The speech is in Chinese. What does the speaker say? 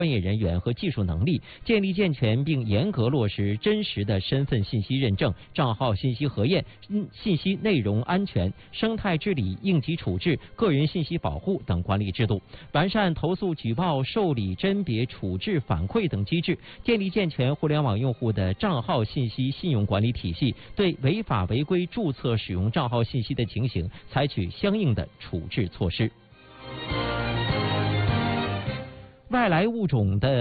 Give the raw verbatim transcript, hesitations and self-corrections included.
专业人员和技术能力，建立健全并严格落实真实的身份信息认证、账号信息核验、信息内容安全、生态治理、应急处置、个人信息保护等管理制度，完善投诉举报、受理甄别、处置反馈等机制，建立健全互联网用户的账号信息信用管理体系，对违法违规注册使用账号信息的情形采取相应的处置措施。外来物种的